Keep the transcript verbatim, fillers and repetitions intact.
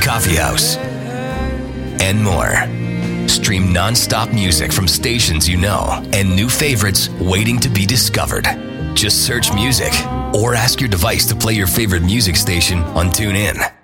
coffee house, and more. Stream non-stop music from stations you know and new favorites waiting to be discovered. Just search music or ask your device to play your favorite music station on TuneIn.